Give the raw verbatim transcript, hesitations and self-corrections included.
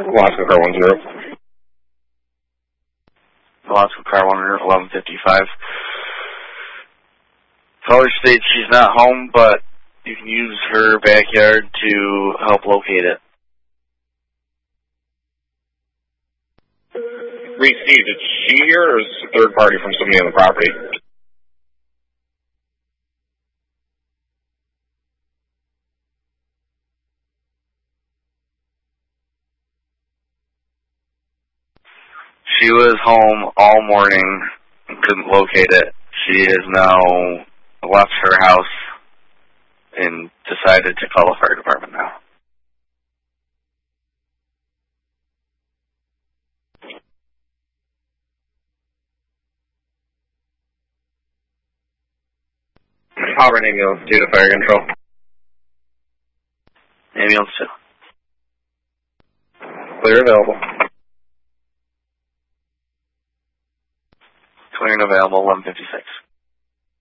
Alaska car one zero. Alaska car one zero, eleven fifty-five. Caller states she's not home, but you can use her backyard to help locate it. Received. Is she here or is it a third party from somebody on the property? She was home all morning and couldn't locate it. She has now left her house and decided to call the fire department now. Auburn ambulance due to fire control. Ambulance two. Clear available. Clear and available, eleven fifty-six.